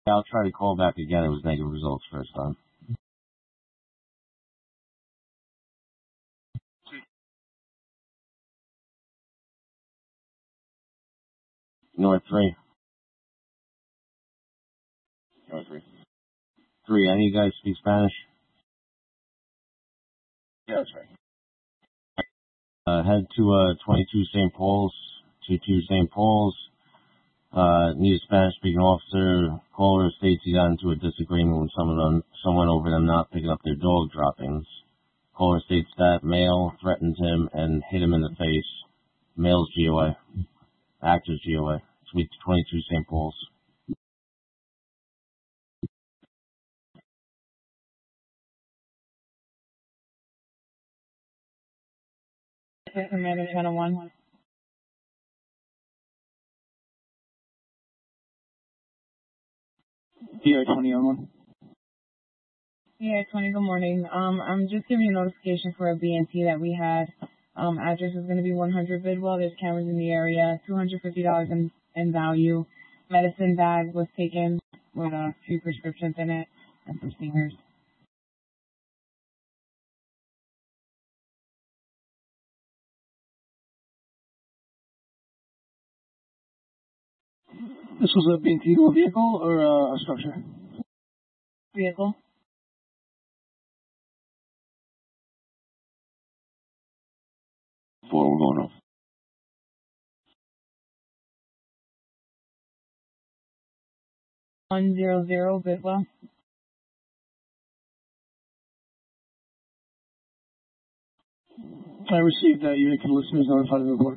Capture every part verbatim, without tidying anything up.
I'll try to call back again. It was negative results first time. North three. North three. Three. Any of you guys speak Spanish? Yeah, that's right. Uh, head to uh, twenty-two Saint Paul's. twenty-two Saint Paul's. Uh, need a Spanish-speaking officer. Caller states he got into a disagreement with someone, someone over them not picking up their dog droppings. Caller states that male threatened him and hit him in the face. Male's G O A. Actor's G O A. Suite twenty-two Saint Paul's. Commander Channel one. P I twenty on one. P I twenty, good morning. Um, I'm just giving you a notification for a B N T that we had. Um, address is going to be one hundred Bidwell. There's cameras in the area. two hundred fifty dollars in, in value. Medicine bag was taken with a few prescriptions in it and some stingers. This was a B N T to a vehicle or a, a structure? Vehicle. Four, we're going off. one hundred Bidwell. I received that. Unit can listeners notified of the report.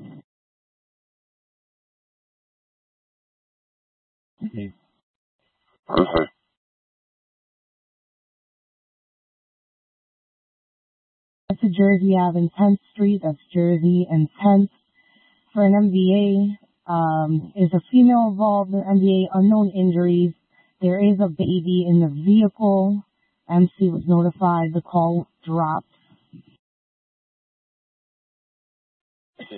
Okay. Perfect. That's a Jersey Ave and tenth Street. That's Jersey and tenth. For an M V A, um, is a female involved in M V A, unknown injuries. There is a baby in the vehicle. M C was notified. The call dropped. Okay.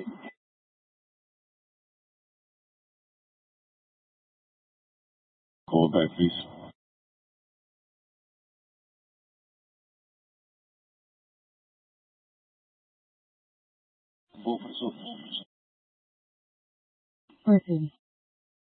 Call back, please. Full, full, full. Person.